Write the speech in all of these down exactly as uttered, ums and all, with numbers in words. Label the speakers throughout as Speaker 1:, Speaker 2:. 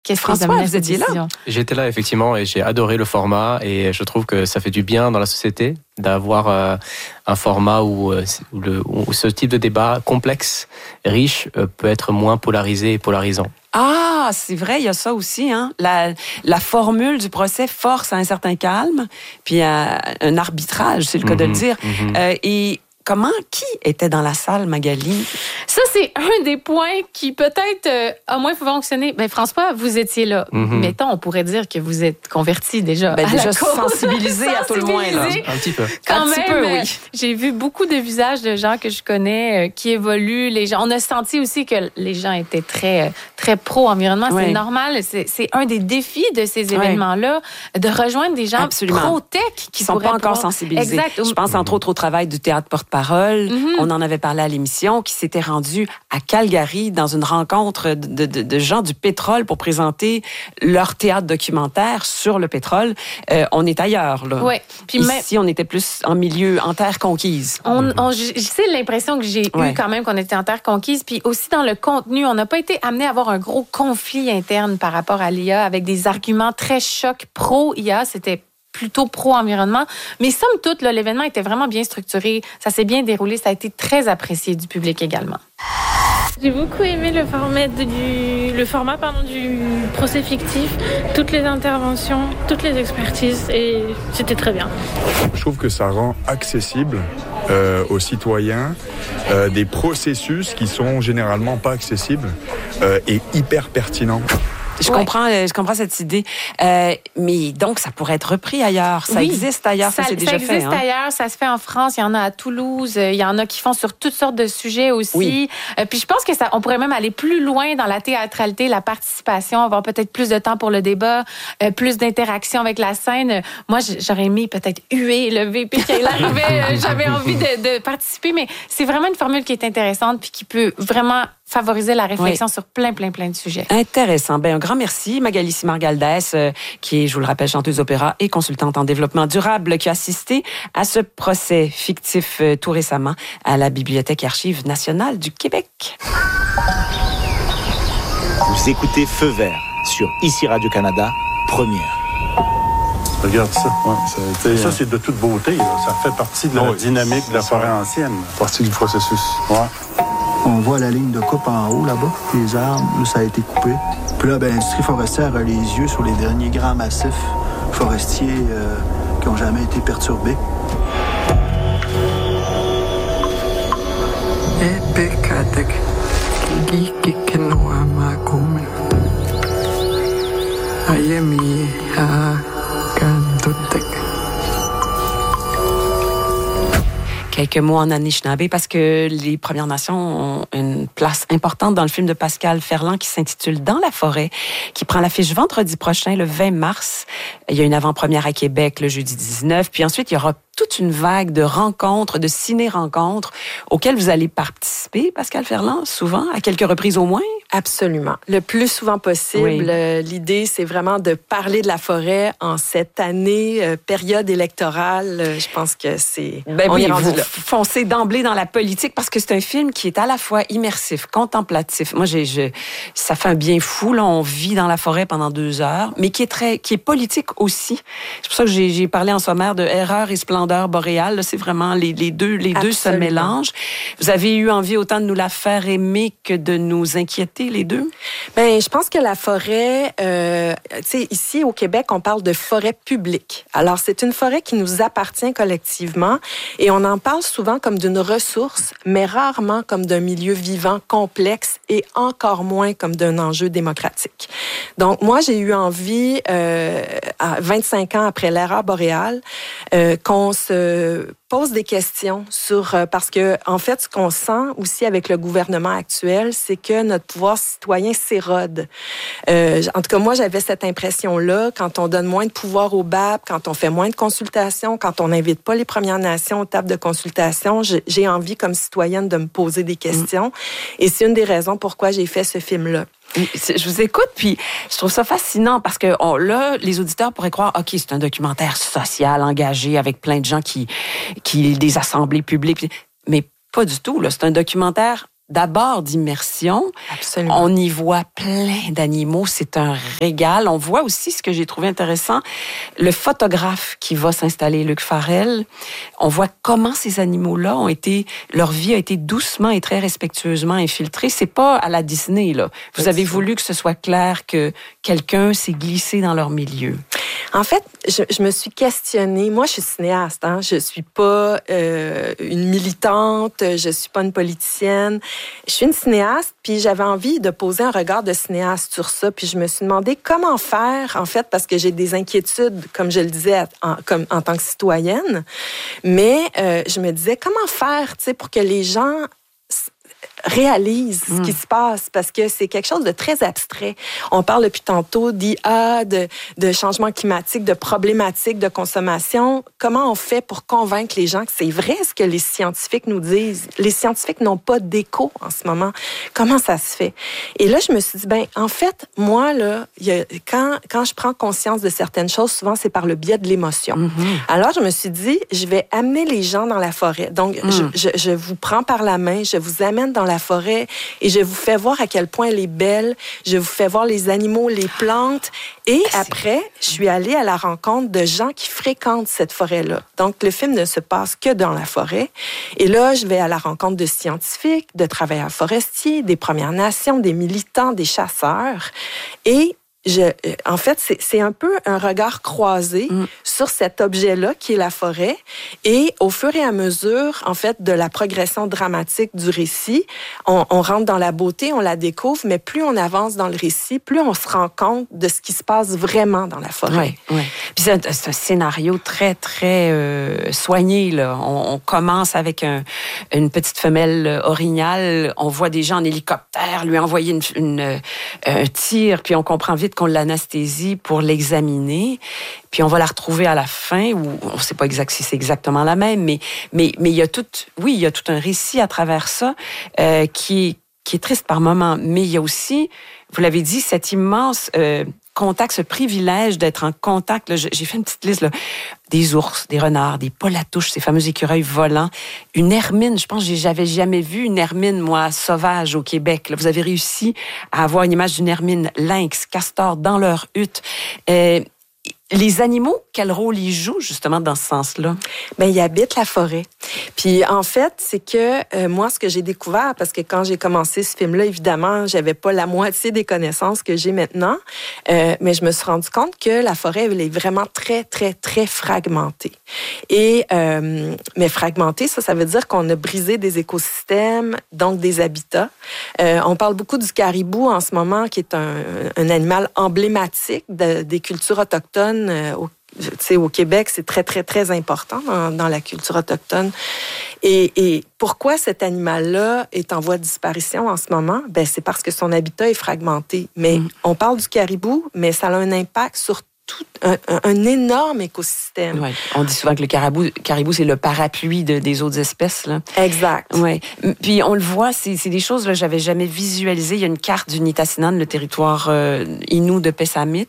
Speaker 1: Qu'est-ce
Speaker 2: François,
Speaker 1: que vous,
Speaker 2: vous étiez là?
Speaker 3: J'étais là, effectivement, et j'ai adoré le format. Et je trouve que ça fait du bien dans la société d'avoir euh, un format où, euh, où, le, où ce type de débat complexe, riche, euh, peut être moins polarisé et polarisant.
Speaker 2: Ah, c'est vrai, il y a ça aussi. Hein? La, la formule du procès force à un certain calme, puis à un arbitrage, c'est le cas mm-hmm, de le dire. Mm-hmm. Euh, et comment, qui était dans la salle, Magali?
Speaker 1: Ça, c'est un des points qui peut-être euh, a moins fonctionné. Ben, François, vous étiez là. Mm-hmm. Mettons, on pourrait dire que vous êtes converti déjà.
Speaker 2: Ben, déjà sensibilisé à tout le moins. Là.
Speaker 3: Un petit peu.
Speaker 1: Quand
Speaker 2: un
Speaker 1: même,
Speaker 2: petit peu, oui.
Speaker 1: J'ai vu beaucoup de visages de gens que je connais euh, qui évoluent. Les gens, on a senti aussi que les gens étaient très, très pro-environnement. Oui. C'est normal. C'est, c'est un des défis de ces événements-là, oui. de rejoindre des gens pro-tech qui
Speaker 2: ne sont pas encore
Speaker 1: pouvoir...
Speaker 2: sensibilisés.
Speaker 1: Exact.
Speaker 2: Je pense entre autres au travail du théâtre porte-parole. Mm-hmm. On en avait parlé à l'émission, qui s'était rendu à Calgary dans une rencontre de, de, de gens du pétrole pour présenter leur théâtre documentaire sur le pétrole. Euh, on est ailleurs, là.
Speaker 1: Oui. Puis
Speaker 2: ici, même... on était plus en milieu, en terre conquise.
Speaker 1: On, on, c'est l'impression que j'ai ouais. eue quand même qu'on était en terre conquise. Puis aussi dans le contenu, on n'a pas été amené à avoir un gros conflit interne par rapport à l'I A avec des arguments très chocs pro-I A. C'était plutôt pro-environnement. Mais somme toute, là, l'événement était vraiment bien structuré. Ça s'est bien déroulé. Ça a été très apprécié du public également.
Speaker 4: J'ai beaucoup aimé le format, du, le format pardon, du procès fictif, toutes les interventions, toutes les expertises, et c'était très bien.
Speaker 5: Je trouve que ça rend accessible euh, aux citoyens euh, des processus qui sont généralement pas accessibles euh, et hyper pertinents.
Speaker 2: Je ouais. comprends, je comprends cette idée. Euh, mais donc, ça pourrait être repris ailleurs. Ça oui. existe ailleurs, ça, ça c'est déjà fait.
Speaker 1: Ça existe
Speaker 2: hein?
Speaker 1: ailleurs, ça se fait en France. Il y en a à Toulouse. Il y en a qui font sur toutes sortes de sujets aussi. Oui. Euh, puis je pense que ça, on pourrait même aller plus loin dans la théâtralité, la participation, avoir peut-être plus de temps pour le débat, euh, plus d'interaction avec la scène. Moi, j'aurais aimé peut-être huer le V P quand il arrivait. J'avais envie de, de participer, mais c'est vraiment une formule qui est intéressante puis qui peut vraiment favoriser la réflexion oui. sur plein, plein, plein de sujets.
Speaker 2: Intéressant. Ben, un grand merci, Magali Simard-Galdès, euh, qui est, je vous le rappelle, chanteuse opéra et consultante en développement durable, qui a assisté à ce procès fictif euh, tout récemment à la Bibliothèque et Archives nationales du Québec.
Speaker 6: Vous écoutez Feu vert sur Ici Radio-Canada, première.
Speaker 7: Regarde ça. Ouais, ça, a été, ça c'est de toute beauté. Là. Ça fait partie de la oh, dynamique de la forêt ancienne.
Speaker 8: Partie du processus.
Speaker 7: Ouais.
Speaker 8: On voit la ligne de coupe en haut, là-bas. Les arbres, là, ça a été coupé. Puis là, ben, l'industrie forestière a les yeux sur les derniers grands massifs forestiers euh, qui n'ont jamais été perturbés.
Speaker 2: Quelques mots en Anishinaabe parce que les Premières Nations ont une place importante dans le film de Pascal Ferland qui s'intitule Dans la forêt, qui prend l'affiche vendredi prochain, le vingt mars. Il y a une avant-première à Québec le jeudi dix-neuf. Puis ensuite, il y aura toute une vague de rencontres, de ciné-rencontres auxquelles vous allez participer, Pascal Ferland, souvent, à quelques reprises au moins?
Speaker 9: Absolument. Le plus souvent possible. Oui. L'idée, c'est vraiment de parler de la forêt en cette année, euh, période électorale. Je pense que c'est...
Speaker 2: Ben on oui, est rendu là. Foncez d'emblée dans la politique parce que c'est un film qui est à la fois immersif, contemplatif. Moi, j'ai, je, ça fait un bien fou. Là, on vit dans la forêt pendant deux heures, mais qui est très, qui est politique aussi. C'est pour ça que j'ai, j'ai parlé en sommaire de erreur et splendeur boréale. Là, c'est vraiment les, les deux, les Absolument. deux se mélangent. Vous avez eu envie autant de nous la faire aimer que de nous inquiéter, les deux?
Speaker 9: Ben, je pense que la forêt, euh, tu sais, ici au Québec, on parle de forêt publique. Alors, c'est une forêt qui nous appartient collectivement et on en parle souvent comme d'une ressource, mais rarement comme d'un milieu vivant complexe et encore moins comme d'un enjeu démocratique. Donc, moi, j'ai eu envie, euh, à vingt-cinq ans après l'ère boréale, euh, qu'on se pose des questions sur euh, parce que en fait, ce qu'on sent aussi avec le gouvernement actuel, c'est que notre pouvoir citoyen s'érode. Euh, en tout cas, moi, j'avais cette impression-là quand on donne moins de pouvoir au B A P, quand on fait moins de consultations, quand on n'invite pas les Premières Nations aux tables de consultation. J'ai, j'ai envie, comme citoyenne, de me poser des questions. Mmh. Et c'est une des raisons pourquoi j'ai fait ce film-là.
Speaker 2: Je vous écoute, puis je trouve ça fascinant parce que oh, là, les auditeurs pourraient croire, OK, c'est un documentaire social, engagé, avec plein de gens qui, qui des assemblées publiques, mais pas du tout. Là, c'est un documentaire d'abord d'immersion.
Speaker 9: Absolument.
Speaker 2: On y voit plein d'animaux, c'est un régal. On voit aussi ce que j'ai trouvé intéressant, le photographe qui va s'installer, Luc Farrell. On voit comment ces animaux-là ont été, leur vie a été doucement et très respectueusement infiltrée. C'est pas à la Disney, là. Vous avez voulu que ce soit clair que quelqu'un s'est glissé dans leur milieu.
Speaker 9: En fait, je, je me suis questionnée. Moi, je suis cinéaste. Hein? Je suis pas euh, une militante. Je suis pas une politicienne. Je suis une cinéaste. Puis j'avais envie de poser un regard de cinéaste sur ça. Puis je me suis demandé comment faire, en fait, parce que j'ai des inquiétudes, comme je le disais, en, comme en tant que citoyenne. Mais euh, je me disais comment faire, tu sais, pour que les gens réalise mmh. ce qui se passe, parce que c'est quelque chose de très abstrait. On parle depuis tantôt d'I A, de, de changement climatique, de problématiques de consommation. Comment on fait pour convaincre les gens que c'est vrai ce que les scientifiques nous disent? Les scientifiques n'ont pas d'écho en ce moment. Comment ça se fait? Et là, je me suis dit, ben en fait, moi, là, y a, quand, quand je prends conscience de certaines choses, souvent, c'est par le biais de l'émotion. Mmh. Alors, je me suis dit, je vais amener les gens dans la forêt. Donc, mmh. je, je, je vous prends par la main, je vous amène dans la forêt et je vous fais voir à quel point elle est belle. Je vous fais voir les animaux, les plantes. Et après, je suis allée à la rencontre de gens qui fréquentent cette forêt-là. Donc, le film ne se passe que dans la forêt. Et là, je vais à la rencontre de scientifiques, de travailleurs forestiers, des Premières Nations, des militants, des chasseurs. Et Je, en fait, c'est, c'est un peu un regard croisé mm. sur cet objet-là qui est la forêt. Et au fur et à mesure, en fait, de la progression dramatique du récit, on, on rentre dans la beauté, on la découvre, mais plus on avance dans le récit, plus on se rend compte de ce qui se passe vraiment dans la forêt.
Speaker 2: Oui, oui. Puis c'est un, c'est un scénario très, très euh, soigné, là. On, on commence avec un, une petite femelle orignale. On voit des gens en hélicoptère lui envoyer une, une, un tir, puis on comprend vite qu'on l'anesthésie pour l'examiner, puis on va la retrouver à la fin, où on ne sait pas exact si c'est exactement la même, mais mais mais il y a tout, oui, il y a tout un récit à travers ça euh, qui est qui est triste par moments, mais il y a aussi, vous l'avez dit, cet immense euh, contact, ce privilège d'être en contact. Là, j'ai fait une petite liste, là, des ours, des renards, des polatouches, ces fameux écureuils volants, une hermine. Je pense que j'avais jamais vu une hermine, moi, sauvage au Québec. Là, vous avez réussi à avoir une image d'une hermine, lynx, castor dans leur hutte. Euh, Les animaux, quel rôle ils jouent justement dans ce sens-là?
Speaker 9: Bien, ils habitent la forêt. Puis en fait, c'est que euh, moi, ce que j'ai découvert, parce que quand j'ai commencé ce film-là, évidemment, j'avais pas la moitié des connaissances que j'ai maintenant, euh, mais je me suis rendu compte que la forêt, elle est vraiment très, très, très fragmentée. Et euh, mais fragmentée, ça, ça veut dire qu'on a brisé des écosystèmes, donc des habitats. Euh, on parle beaucoup du caribou en ce moment, qui est un, un animal emblématique de, des cultures autochtones. Euh, au, tu sais, au Québec, c'est très, très, très important dans, dans la culture autochtone. Et, et pourquoi cet animal-là est en voie de disparition en ce moment? Ben, c'est parce que son habitat est fragmenté. Mais mmh. on parle du caribou, mais ça a un impact sur tout un, un, un énorme écosystème.
Speaker 2: Ouais. On dit souvent que le caribou, caribou c'est le parapluie de, des autres espèces. Là.
Speaker 9: Exact.
Speaker 2: Ouais. Puis on le voit, c'est, c'est des choses que j'avais jamais visualisées. Il y a une carte du Nitassinan, le territoire euh, Innu de Pessamit.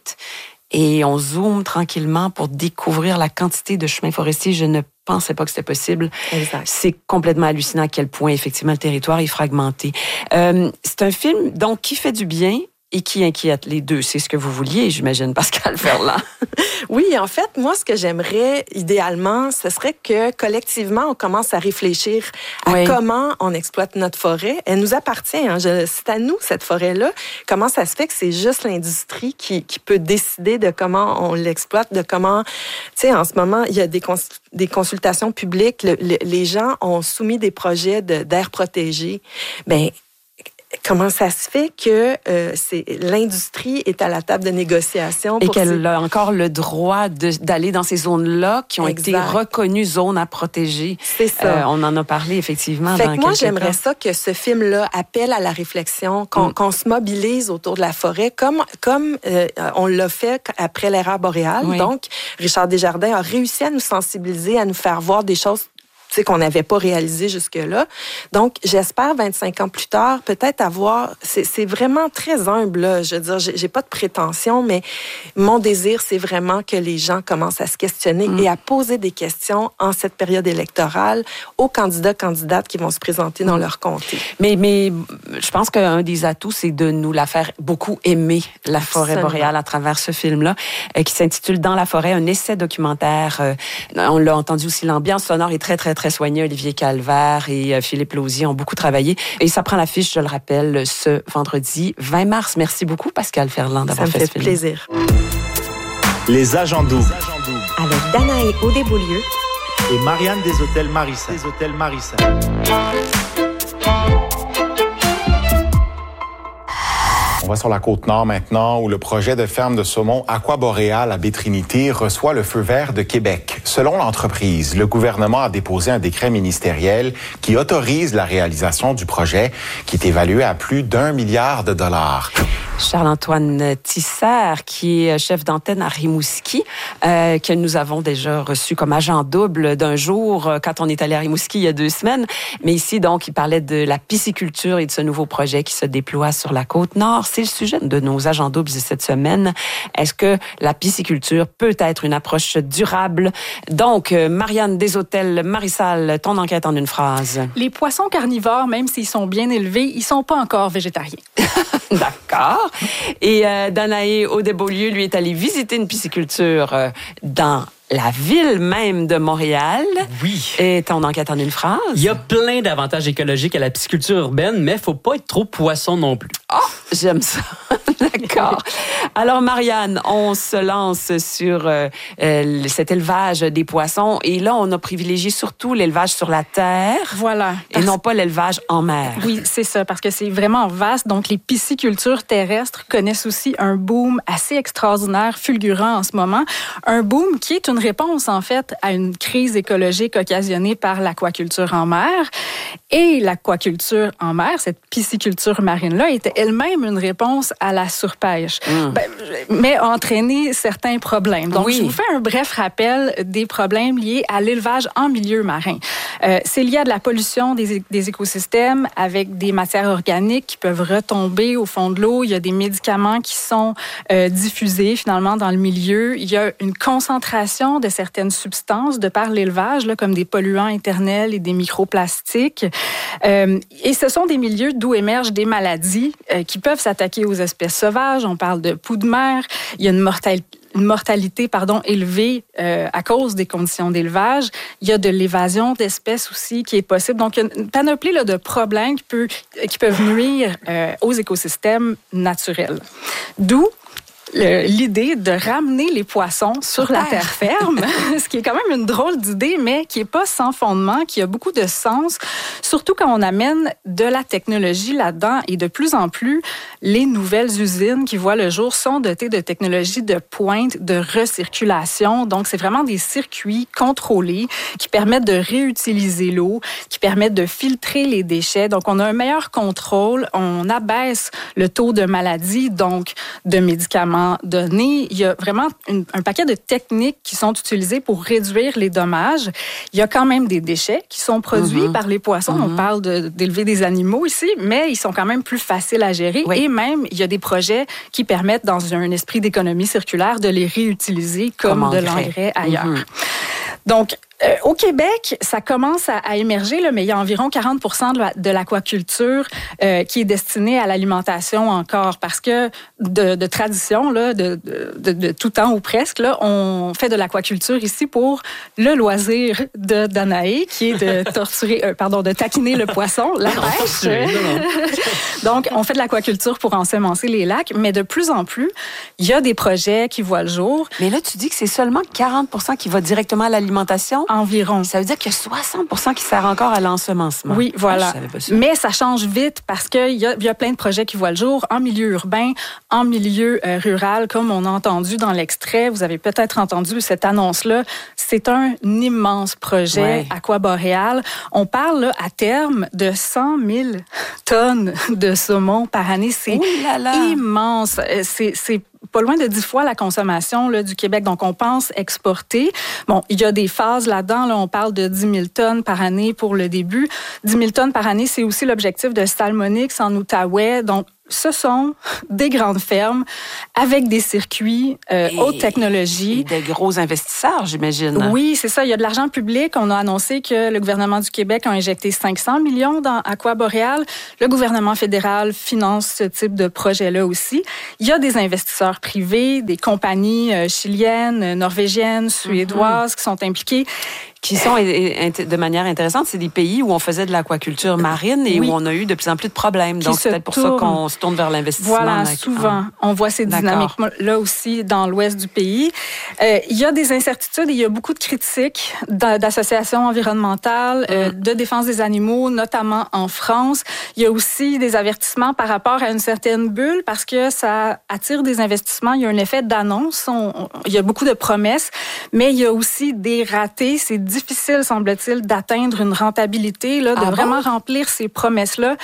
Speaker 2: Et on zoome tranquillement pour découvrir la quantité de chemins forestiers. Je ne pensais pas que c'était possible.
Speaker 9: Exact.
Speaker 2: C'est complètement hallucinant à quel point, effectivement, le territoire est fragmenté. Euh, c'est un film, donc, qui fait du bien et qui inquiète les deux. C'est ce que vous vouliez, j'imagine, Pascale Ferland.
Speaker 9: Oui, en fait, moi, ce que j'aimerais, idéalement, ce serait que, collectivement, on commence à réfléchir à oui. comment on exploite notre forêt. Elle nous appartient. Hein. Je, c'est à nous, cette forêt-là. Comment ça se fait que c'est juste l'industrie qui, qui peut décider de comment on l'exploite, de comment... Tu sais, en ce moment, il y a des, cons, des consultations publiques. Le, le, les gens ont soumis des projets de, d'air protégé. Bien, comment ça se fait que euh, c'est, l'industrie est à la table de négociation?
Speaker 2: Et qu'elle ces... a encore le droit de, d'aller dans ces zones-là qui ont exact. été reconnues zones à protéger.
Speaker 9: C'est ça.
Speaker 2: Euh, on en a parlé, effectivement,
Speaker 9: fait
Speaker 2: dans
Speaker 9: que moi,
Speaker 2: quelques
Speaker 9: j'aimerais
Speaker 2: cas.
Speaker 9: ça que ce film-là appelle à la réflexion, qu'on, mm. qu'on se mobilise autour de la forêt, comme, comme euh, on l'a fait après l'érable boréale. Oui. Donc, Richard Desjardins a réussi à nous sensibiliser, à nous faire voir des choses tu sais, qu'on n'avait pas réalisé jusque-là. Donc, j'espère, vingt-cinq ans plus tard, peut-être avoir... C'est, c'est vraiment très humble, là. Je veux dire, j'ai, j'ai pas de prétention, mais mon désir, c'est vraiment que les gens commencent à se questionner mmh. et à poser des questions en cette période électorale aux candidats, candidates qui vont se présenter dans leur comté.
Speaker 2: Mais, mais je pense qu'un des atouts, c'est de nous la faire beaucoup aimer, la forêt
Speaker 9: Absolument.
Speaker 2: boréale, à travers ce film-là, euh, qui s'intitule « Dans la forêt », un essai documentaire. Euh, on l'a entendu aussi, l'ambiance sonore est très, très, très soignée. Olivier Calvaire et euh, Philippe Lausier ont beaucoup travaillé. Et ça prend l'affiche, je le rappelle, ce vendredi vingt mars. Merci beaucoup, Pascale Ferland, d'avoir fait,
Speaker 9: fait
Speaker 2: ce film.
Speaker 9: plaisir.
Speaker 6: Les agents doubles.
Speaker 10: Avec Danae Audesbeaulieu
Speaker 6: et Marianne Deshôtels-Marissa. Des hôtels Marissa.
Speaker 11: On va sur la Côte-Nord maintenant, où le projet de ferme de saumon Aquaboréal à Baie-Trinité reçoit le feu vert de Québec. Selon l'entreprise, le gouvernement a déposé un décret ministériel qui autorise la réalisation du projet, qui est évalué à plus d'un milliard de dollars.
Speaker 2: Charles-Antoine Tisser, qui est chef d'antenne à Rimouski, euh, que nous avons déjà reçu comme agent double d'un jour euh, quand on est allé à Rimouski il y a deux semaines. Mais ici, donc, il parlait de la pisciculture et de ce nouveau projet qui se déploie sur la Côte-Nord. C'est le sujet de nos agents doubles de cette semaine. Est-ce que la pisciculture peut être une approche durable? Donc, euh, Marianne Deshôtels-Marissa, ton enquête en une phrase.
Speaker 12: Les poissons carnivores, même s'ils sont bien élevés, ils sont pas encore végétariens.
Speaker 2: D'accord. Et euh, Danae Audesbeaulieu, lui, est allé visiter une pisciculture euh, dans la ville même de Montréal.
Speaker 13: Oui.
Speaker 2: Et ton enquête en une phrase?
Speaker 13: Il y a plein d'avantages écologiques à la pisciculture urbaine, mais il ne faut pas être trop poisson non plus.
Speaker 2: Oh, j'aime ça. D'accord. Alors, Marianne, on se lance sur euh, euh, cet élevage des poissons. Et là, on a privilégié surtout l'élevage sur la terre.
Speaker 12: Voilà.
Speaker 2: Et non pas l'élevage en mer.
Speaker 12: Oui, c'est ça, parce que c'est vraiment vaste. Donc, les piscicultures terrestres connaissent aussi un boom assez extraordinaire, fulgurant en ce moment. Un boom qui est une réponse, en fait, à une crise écologique occasionnée par l'aquaculture en mer. Et l'aquaculture en mer, cette pisciculture marine-là, était elle-même une réponse à la surpêche, mmh. ben, mais a entraîné certains problèmes. Donc, oui. je vous fais un bref rappel des problèmes liés à l'élevage en milieu marin. Euh, c'est lié à de la pollution des, des écosystèmes avec des matières organiques qui peuvent retomber au fond de l'eau. Il y a des médicaments qui sont euh, diffusés, finalement, dans le milieu. Il y a une concentration de certaines substances de par l'élevage, là, comme des polluants éternels et des microplastiques. Euh, et ce sont des milieux d'où émergent des maladies euh, qui peuvent s'attaquer aux espèces sauvages. On parle de poux de mer. Il y a une mortalité une mortalité pardon, élevée euh, à cause des conditions d'élevage. Il y a de l'évasion d'espèces aussi qui est possible. Donc, il y a une panoplie là, de problèmes qui, peut, qui peuvent nuire euh, aux écosystèmes naturels. D'où Le, l'idée de ramener les poissons sur, sur la terre ferme, ce qui est quand même une drôle d'idée, mais qui n'est pas sans fondement, qui a beaucoup de sens, surtout quand on amène de la technologie là-dedans. Et de plus en plus, les nouvelles usines qui voient le jour sont dotées de technologies de pointe, de recirculation. Donc, c'est vraiment des circuits contrôlés qui permettent de réutiliser l'eau, qui permettent de filtrer les déchets. Donc, on a un meilleur contrôle, on abaisse le taux de maladies, donc de médicaments donné. Il y a vraiment une, un paquet de techniques qui sont utilisées pour réduire les dommages. Il y a quand même des déchets qui sont produits mm-hmm. par les poissons. Mm-hmm. On parle de, d'élever des animaux ici, mais ils sont quand même plus faciles à gérer. Oui. Et même, il y a des projets qui permettent, dans un esprit d'économie circulaire, de les réutiliser comme, comme de l'engrais ailleurs. Mm-hmm. Donc, euh, au Québec, ça commence à, à émerger, là, mais il y a environ quarante pour cent de, la, de l'aquaculture euh, qui est destinée à l'alimentation encore, parce que de, de tradition, là, de, de, de tout temps ou presque, là, on fait de l'aquaculture ici pour le loisir de Danae, qui est de torturer, euh, pardon, de taquiner le poisson, la pêche. Donc, on fait de l'aquaculture pour ensemencer les lacs, mais de plus en plus, il y a des projets qui voient le jour.
Speaker 2: Mais là, tu dis que c'est seulement quarante pour cent qui va directement à l'alimentation?
Speaker 12: Environ.
Speaker 2: Ça veut dire qu'il y a soixante pour cent qui sert encore à l'ensemencement.
Speaker 12: Oui, voilà.
Speaker 2: Ah, ça.
Speaker 12: Mais ça change vite parce qu'il y a, il y a plein de projets qui voient le jour en milieu urbain, en milieu euh, rural, comme on a entendu dans l'extrait. Vous avez peut-être entendu cette annonce-là. C'est un immense projet ouais. aquaboréal. On parle là, à terme de cent mille tonnes de saumon par année. C'est
Speaker 2: oh là là.
Speaker 12: immense. C'est, c'est pas loin de dix fois la consommation là, du Québec. Donc, on pense exporter. Bon, il y a des phases là-dedans. Là, on parle de dix mille tonnes par année pour le début. dix mille tonnes par année, c'est aussi l'objectif de Salmonix en Outaouais. Donc, ce sont des grandes fermes avec des circuits euh, et, haute technologie.
Speaker 2: Et des gros investisseurs, j'imagine.
Speaker 12: Oui, c'est ça. Il y a de l'argent public. On a annoncé que le gouvernement du Québec a injecté cinq cents millions dans Aqua Boreal. Le gouvernement fédéral finance ce type de projet-là aussi. Il y a des investisseurs privés, des compagnies euh, chiliennes, norvégiennes, suédoises mm-hmm. qui sont impliquées.
Speaker 2: Qui sont, de manière intéressante, c'est des pays où on faisait de l'aquaculture marine et oui. où on a eu de plus en plus de problèmes. Qui Donc, c'est peut-être pour tourne. ça qu'on se tourne vers l'investissement.
Speaker 12: Voilà, souvent. On voit ces dynamiques-là aussi dans l'ouest du pays. Euh, il y a des incertitudes et il y a beaucoup de critiques d'associations environnementales, mm. euh, de défense des animaux, notamment en France. Il y a aussi des avertissements par rapport à une certaine bulle parce que ça attire des investissements. Il y a un effet d'annonce. On, on, il y a beaucoup de promesses, mais il y a aussi des ratés. C'est difficile, semble-t-il, d'atteindre une rentabilité, là, de ah vraiment bon? remplir ces promesses-là.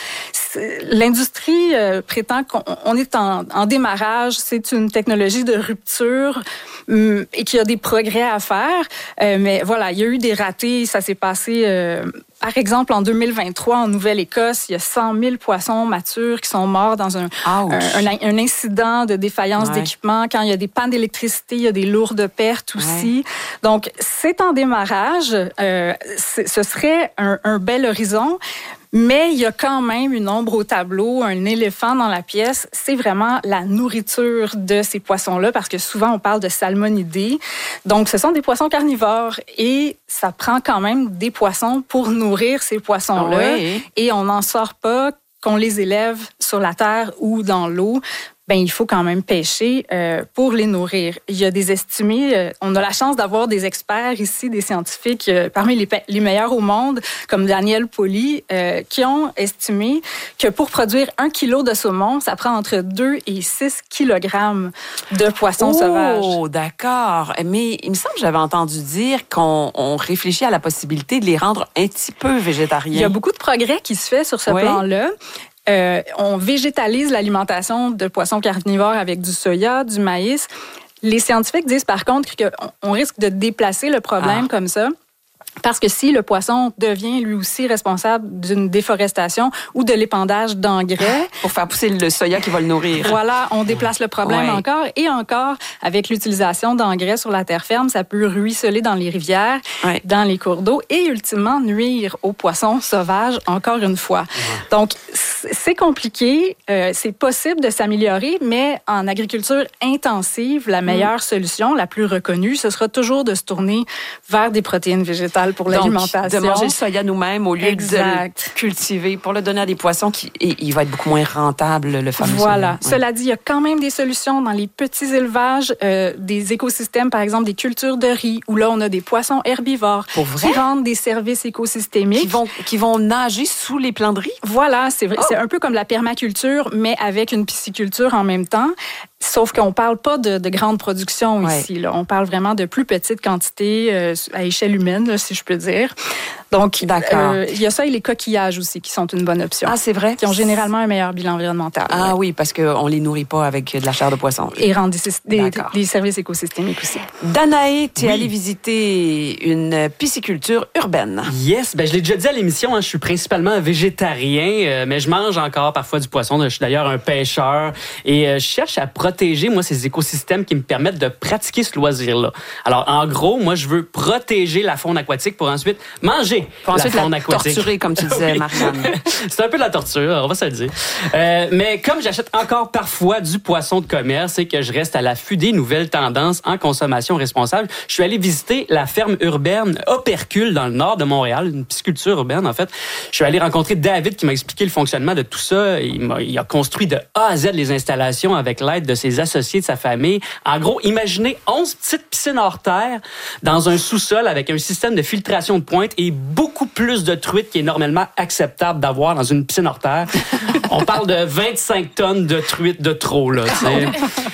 Speaker 12: L'industrie euh, prétend qu'on est en, en démarrage, c'est une technologie de rupture hum, et qu'il y a des progrès à faire. Euh, mais voilà, il y a eu des ratés, ça s'est passé... Euh, Par exemple, en deux mille vingt-trois, en Nouvelle-Écosse, il y a cent mille poissons matures qui sont morts dans un, un, un, un incident de défaillance ouais. d'équipement. Quand il y a des pannes d'électricité, il y a des lourdes pertes aussi. Ouais. Donc, c'est en démarrage. Euh, ce serait un, un bel horizon. Mais il y a quand même une ombre au tableau, un éléphant dans la pièce. C'est vraiment la nourriture de ces poissons-là, parce que souvent, on parle de salmonidés. Donc, ce sont des poissons carnivores et ça prend quand même des poissons pour nourrir ces poissons-là. Oui. Et on n'en sort pas qu'on les élève sur la terre ou dans l'eau. Ben, il faut quand même pêcher euh, pour les nourrir. Il y a des estimés, euh, on a la chance d'avoir des experts ici, des scientifiques euh, parmi les, les meilleurs au monde, comme Daniel Pauly, euh, qui ont estimé que pour produire un kilo de saumon, ça prend entre deux et six kilogrammes de poissons
Speaker 2: oh,
Speaker 12: sauvages.
Speaker 2: Oh, d'accord. Mais il me semble que j'avais entendu dire qu'on on réfléchit à la possibilité de les rendre un petit peu végétariens.
Speaker 12: Il y a beaucoup de progrès qui se fait sur ce oui. plan-là. Euh, on végétalise l'alimentation de poissons carnivores avec du soya, du maïs. Les scientifiques disent par contre qu'on risque de déplacer le problème ah. comme ça. Parce que si le poisson devient lui aussi responsable d'une déforestation ou de l'épandage d'engrais...
Speaker 2: Pour faire pousser le soya qui va le nourrir.
Speaker 12: Voilà, on déplace le problème ouais. encore. Et encore, avec l'utilisation d'engrais sur la terre ferme, ça peut ruisseler dans les rivières, ouais. dans les cours d'eau et ultimement nuire aux poissons sauvages, encore une fois. Ouais. Donc, c'est compliqué. Euh, c'est possible de s'améliorer, mais en agriculture intensive, la meilleure mmh. solution, la plus reconnue, ce sera toujours de se tourner vers des protéines végétales pour l'alimentation.
Speaker 2: De manger le soya nous-mêmes au lieu exact. de le cultiver pour le donner à des poissons qui et il va être beaucoup moins rentable, le fameux
Speaker 12: Voilà.
Speaker 2: soya.
Speaker 12: Cela dit, il y a quand même des solutions dans les petits élevages, euh, des écosystèmes, par exemple des cultures de riz, où là, on a des poissons herbivores qui rendent des services écosystémiques.
Speaker 2: Qui vont, qui vont nager sous les plants de riz?
Speaker 12: Voilà, c'est vrai. Oh. C'est un peu comme la permaculture, mais avec une pisciculture en même temps. Sauf qu'on ne parle pas de, de grande production ouais. ici. Là. On parle vraiment de plus petites quantités euh, à échelle humaine, là, si je peux dire. Donc, euh, il y a ça et les coquillages aussi qui sont une bonne option.
Speaker 2: Ah, c'est vrai?
Speaker 12: Qui ont généralement un meilleur bilan environnemental.
Speaker 2: Ah ouais. oui, parce qu'on ne les nourrit pas avec de la chair de poisson.
Speaker 12: Et rendent des, des, des services écosystémiques aussi.
Speaker 2: Danae, tu es oui. allée visiter une pisciculture urbaine.
Speaker 13: Yes, ben je l'ai déjà dit à l'émission, hein, je suis principalement végétarien, euh, mais je mange encore parfois du poisson. Je suis d'ailleurs un pêcheur et euh, je cherche à protéger, moi, ces écosystèmes qui me permettent de pratiquer ce loisir-là. Alors, en gros, moi, je veux protéger la faune aquatique pour ensuite manger
Speaker 2: pour
Speaker 13: la
Speaker 2: ensuite
Speaker 13: faune
Speaker 2: la
Speaker 13: aquatique.
Speaker 2: Torturer, comme tu disais, oui. Marianne.
Speaker 13: C'est un peu de la torture, on va se le dire. Euh, mais comme j'achète encore parfois du poisson de commerce et que je reste à l'affût des nouvelles tendances en consommation responsable, je suis allé visiter la ferme urbaine Opercule dans le nord de Montréal, une pisciculture urbaine, en fait. Je suis allé rencontrer David qui m'a expliqué le fonctionnement de tout ça. Il, m'a, il a construit de A à Z les installations avec l'aide de ses associés, de sa famille. En gros, imaginez onze petites piscines hors terre dans un sous-sol avec un système de filtration de pointe et beaucoup plus de truites qui est normalement acceptable d'avoir dans une piscine hors terre. On parle de vingt-cinq tonnes de truites de trop, là, tu sais.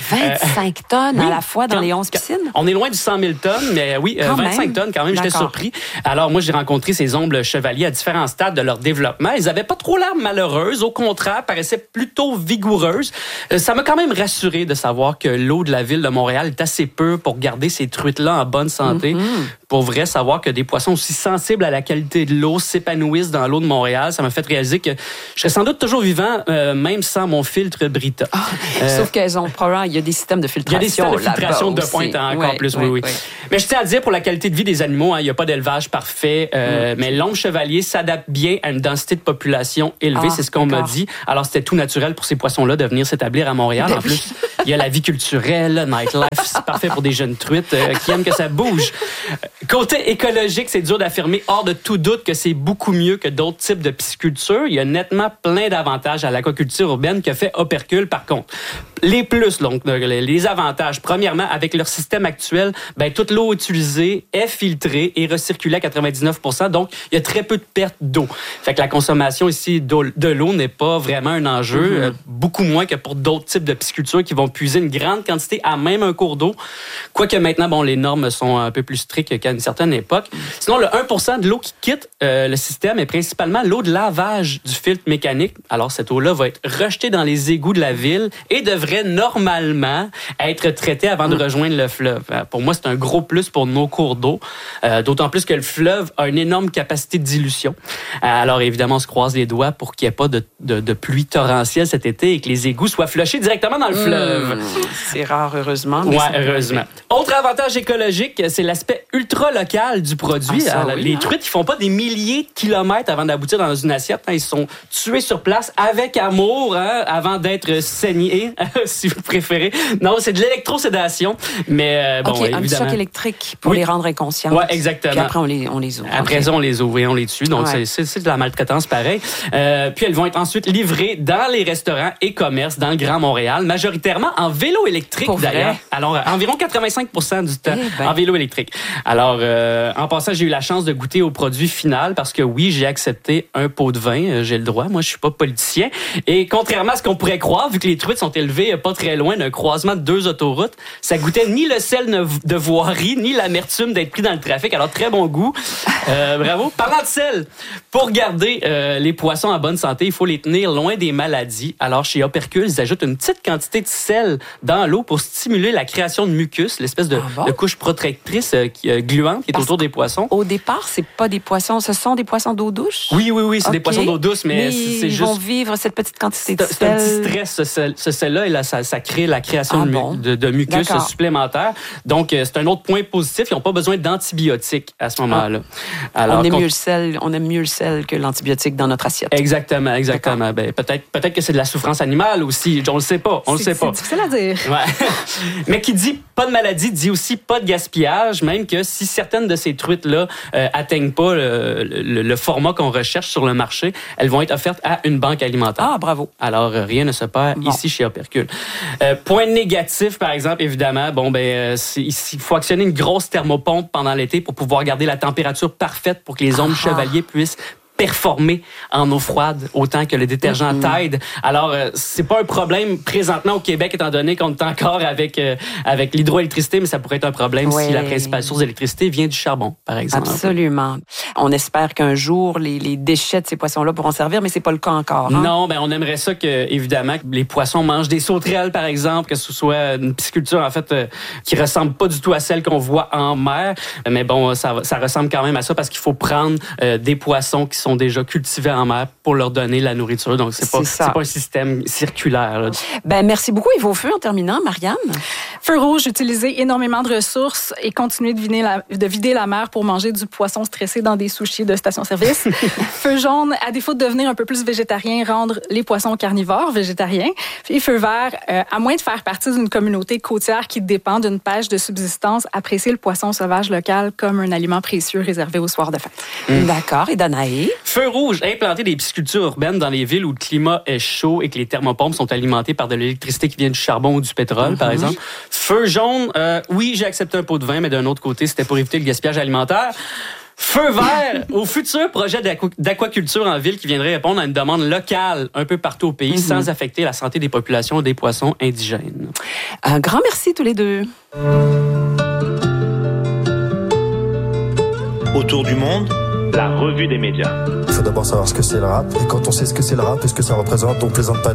Speaker 2: vingt-cinq euh, tonnes oui, à la fois dans
Speaker 13: quand,
Speaker 2: les onze piscines?
Speaker 13: On est loin du cent mille tonnes, mais oui, euh, vingt-cinq même. tonnes quand même, D'accord. J'étais surpris. Alors moi, j'ai rencontré ces ombres chevaliers à différents stades de leur développement. Ils avaient pas trop l'air malheureuses, au contraire, paraissaient plutôt vigoureuses. Euh, ça m'a quand même rassuré de savoir que l'eau de la ville de Montréal est assez peu pour garder ces truites-là en bonne santé. Mm-hmm. Pour vrai, savoir que des poissons aussi sensibles à la qualité de l'eau s'épanouissent dans l'eau de Montréal, ça m'a fait réaliser que je serais sans doute toujours vivant, euh, même sans mon filtre Brita.
Speaker 2: Ah, euh, sauf qu'elles ont probablement, il y a des systèmes de filtration.
Speaker 13: Il y a des systèmes de filtration de pointe encore ouais, plus, ouais, oui, oui. Ouais. Mais je tiens à dire, pour la qualité de vie des animaux, hein, il n'y a pas d'élevage parfait, euh, mm. mais l'ombre chevalier s'adapte bien à une densité de population élevée, ah, c'est ce qu'on d'accord. m'a dit. Alors, c'était tout naturel pour ces poissons-là de venir s'établir à Montréal. Ben en oui. plus, il y a la vie culturelle, nightlife, c'est parfait pour des jeunes truites euh, qui aiment que ça bouge. Côté écologique, c'est dur d'affirmer hors de tout doute que c'est beaucoup mieux que d'autres types de pisciculture. Il y a nettement plein d'avantages à l'aquaculture urbaine que fait Opercule, par contre. Les plus, donc, les avantages. Premièrement, avec leur système actuel, ben, toute l'eau utilisée est filtrée et recirculée à quatre-vingt-dix-neuf pour cent. Donc, il y a très peu de pertes d'eau. Fait que la consommation ici de l'eau n'est pas vraiment un enjeu. Mm-hmm. euh, beaucoup moins que pour d'autres types de pisciculture qui vont puiser une grande quantité à même un cours d'eau. Quoique maintenant, bon, les normes sont un peu plus strictes qu'à une certaine époque. Sinon, le un pour cent de l'eau qui quitte euh, le système est principalement l'eau de lavage du filtre mécanique. Alors, cette eau-là va être rejetée dans les égouts de la ville et devrait normalement être traitée avant de rejoindre le fleuve. Pour moi, c'est un gros plus pour nos cours d'eau, euh, d'autant plus que le fleuve a une énorme capacité de dilution. Alors, évidemment, on se croise les doigts pour qu'il n'y ait pas de, de, de pluie torrentielle cet été et que les égouts soient flushés directement dans le fleuve.
Speaker 2: Mmh, c'est rare, heureusement.
Speaker 13: Oui, heureusement. Autre avantage écologique, c'est l'aspect ultra-local du produit. Ah, Alors, oui, les hein? truites, ils font pas des milliers de kilomètres avant d'aboutir dans une assiette. Hein. Ils sont tués sur place avec amour, hein, avant d'être saignés, si vous préférez. Non, c'est de l'électrosédation, mais euh, bon,
Speaker 2: okay,
Speaker 13: évidemment.
Speaker 2: Un choc électrique pour
Speaker 13: oui.
Speaker 2: les rendre inconscients.
Speaker 13: Oui, exactement.
Speaker 2: Puis après, on les, on les ouvre.
Speaker 13: Après okay. ça, on les ouvre et on les tue. Donc, ouais. c'est, c'est de la maltraitance pareil. Euh, puis, elles vont être ensuite livrées dans les restaurants et commerces dans le Grand Montréal, majoritairement en vélo électrique, pour d'ailleurs. Vrai? Alors, environ quatre-vingt-cinq pour cent du temps eh ben. en vélo électrique. Alors, euh, en passant, j'ai eu la chance de goûter au produit final parce que oui, j'ai accepté un pot de vin. J'ai le droit. Moi, je suis pas politicien. Et contrairement à ce qu'on pourrait croire, vu que les truites sont élevées pas très loin d'un croisement de deux autoroutes, ça goûtait ni le sel de voirie, ni l'amertume d'être pris dans le trafic. Alors, très bon goût. Euh, bravo. Parlant de sel, pour garder euh, les poissons en bonne santé, il faut les tenir loin des maladies. Alors, chez Opercule, ils ajoutent une petite quantité de sel dans l'eau pour stimuler la création de mucus, l'espèce de, ah bon? de couche protectrice euh, euh, gluante qui est Parce autour des poissons.
Speaker 2: Au départ, c'est pas des poissons, ce sont des poissons d'eau douce?
Speaker 13: Oui, oui, oui, c'est okay. des poissons d'eau douce, mais, mais c'est
Speaker 2: ils
Speaker 13: juste...
Speaker 2: ils vont vivre cette petite quantité de sel.
Speaker 13: C'est un petit stress, ce, sel, ce sel-là, et là, ça, ça crée la création ah de, bon? de, de mucus D'accord. supplémentaire. Donc, euh, c'est un autre point positif. Ils n'ont pas besoin d'antibiotiques à ce moment-là. Ah. Alors, on, aime
Speaker 2: mieux le sel, on aime mieux le sel que l'antibiotique dans notre assiette.
Speaker 13: Exactement, exactement. Ben, peut-être, peut-être que c'est de la souffrance animale aussi. On le sait pas. On
Speaker 12: c'est,
Speaker 13: le sait pas.
Speaker 12: C'est difficile à dire.
Speaker 13: Ouais. Mais qui dit pas de maladie dit aussi pas de gaspillage, même que si certaines de ces truites-là euh, atteignent pas le, le, le format qu'on recherche sur le marché, elles vont être offertes à une banque alimentaire.
Speaker 2: Ah, bravo.
Speaker 13: Alors, euh, rien ne se perd bon. ici chez Opercule. Euh, point négatif, par exemple, évidemment, bon, ben, euh, il faut actionner une grosse thermopompe pendant l'été pour pouvoir garder la température parfaite pour que les ombres ah. chevaliers puissent performer en eau froide autant que le détergent mm-hmm. Tide. Alors, euh, c'est pas un problème présentement au Québec, étant donné qu'on est encore avec, euh, avec l'hydroélectricité, mais ça pourrait être un problème oui. si la principale source d'électricité vient du charbon, par exemple.
Speaker 2: Absolument. On espère qu'un jour, les, les déchets de ces poissons-là pourront servir, mais c'est pas le cas encore. Hein?
Speaker 13: Non, ben on aimerait ça que, évidemment, que les poissons mangent des sauterelles, par exemple, que ce soit une pisciculture, en fait, euh, qui ressemble pas du tout à celle qu'on voit en mer. Mais bon, ça, ça ressemble quand même à ça parce qu'il faut prendre euh, des poissons qui sont déjà cultivés en mer pour leur donner la nourriture. Donc, c'est, c'est pas, c'est pas un système circulaire. Là.
Speaker 2: Ben, merci beaucoup. Et vos feux en terminant, Marianne?
Speaker 12: Feu rouge, utiliser énormément de ressources et continuer de vider, la, de vider la mer pour manger du poisson stressé dans des sushis de station-service. Feu jaune, à défaut de devenir un peu plus végétarien, rendre les poissons carnivores végétariens. Et feu vert, euh, à moins de faire partie d'une communauté côtière qui dépend d'une pêche de subsistance, apprécier le poisson sauvage local comme un aliment précieux réservé aux soirs de fête.
Speaker 2: Mmh. D'accord. Et Danae?
Speaker 13: Feu rouge, implanter des piscicultures urbaines dans les villes où le climat est chaud et que les thermopompes sont alimentées par de l'électricité qui vient du charbon ou du pétrole, mm-hmm. par exemple. Feu jaune, euh, oui, j'ai accepté un pot de vin, mais d'un autre côté, c'était pour éviter le gaspillage alimentaire. Feu vert au futur projet d'aqu- d'aquaculture en ville qui viendrait répondre à une demande locale un peu partout au pays mm-hmm. sans affecter la santé des populations des poissons indigènes.
Speaker 2: Un grand merci tous les deux.
Speaker 6: Autour du monde, la revue des médias.
Speaker 14: Il faut d'abord savoir ce que c'est le rap. Et quand on sait ce que c'est le rap et ce que ça représente, on plaisante pas.